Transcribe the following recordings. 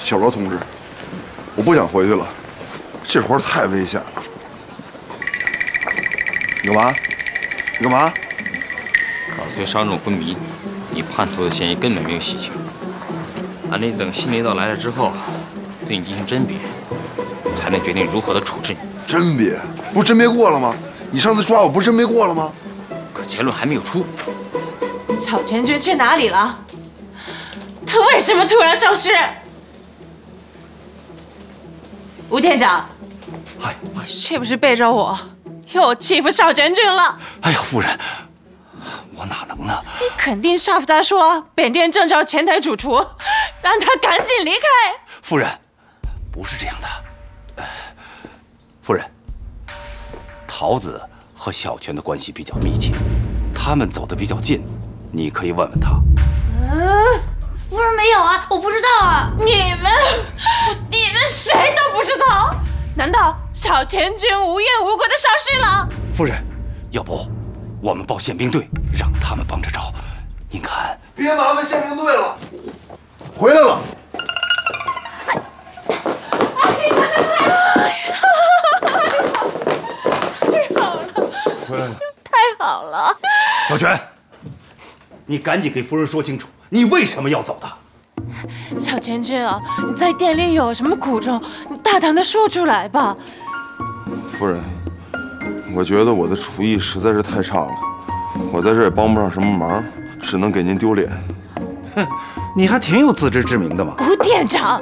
小罗同志，我不想回去了，这活太危险了。你干嘛？你干嘛？ 老崔伤重昏迷，你叛徒的嫌疑根本没有洗清。俺得等新领导来了之后，对你进行甄别，才能决定如何的处置你。 甄别？不是甄别过了吗？你上次抓我不是甄别过了吗？ 可结论还没有出。 小全军去哪里了？他为什么突然消失？吴店长， 哎， 你是不是背着我又欺负少全军了？ 哎呀，夫人，我哪能呢？ 你肯定煞负他说本店正招前台主厨，让他赶紧离开。 夫人，不是这样的。夫人，桃子和小泉的关系比较密切，他们走得比较近，你可以问问他。 夫人没有啊，我不知道啊。 你们谁都不知道？难道小全军无缘无故的消失了？ 夫人，要不我们报宪兵队，让他们帮着找。您看， 别麻烦宪兵队了，回来了。 太好了， 回来了， 太好了！ 小泉，你赶紧给夫人说清楚，你为什么要走的？ 小全军啊，你在店里有什么苦衷，你大胆的说出来吧。 夫人，我觉得我的厨艺实在是太差了，我在这也帮不上什么忙，只能给您丢脸。 哼，你还挺有自知之明的嘛。 吴店长，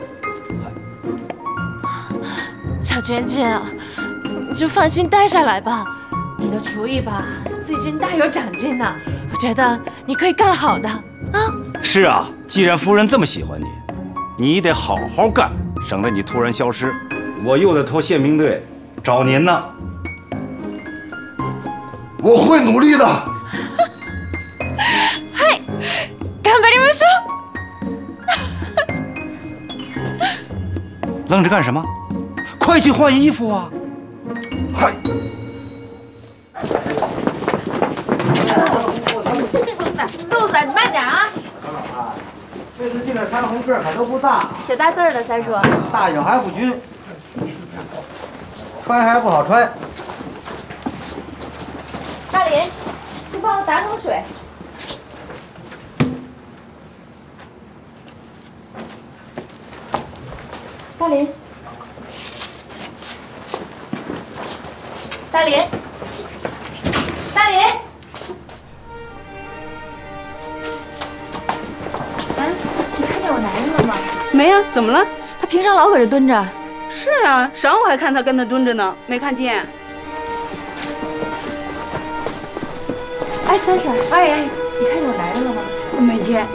小全军啊，你就放心待下来吧。你的厨艺吧，最近大有长进呢，我觉得你可以干好的啊。 是啊，既然夫人这么喜欢你，你得好好干，省得你突然消失，我又得托宪兵队找您呢。 我会努力的。 嗨，干巴你们说。 愣着干什么？快去换衣服啊！ 嗨。 豆子，你慢点啊！ 这次进了山红个可都不大， 写大字儿的三叔。 大小还不均，穿还不好穿。 大林，去帮我打桶水。大林，大林，大林。你看见我男人了吗？ 没啊，怎么了？ 他平常老搁这蹲着。 是啊，上午还看他跟他蹲着呢，没看见。 哎，三婶，哎，你看见我男人了吗？ 没见。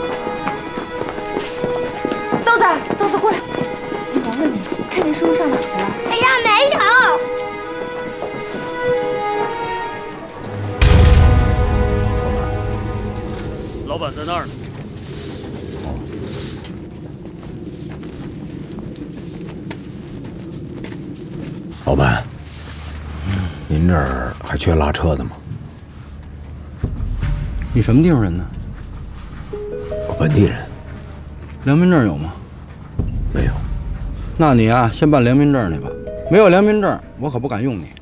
豆子过来。哎，我问你，看见叔叔上哪儿去了？哎呀，没有。老板在那儿呢。 老板，您这儿还缺拉车的吗？ 你什么地方人呢？ 我本地人。 良民证有吗？ 没有。 那你啊，先办良民证去吧。没有良民证，我可不敢用你。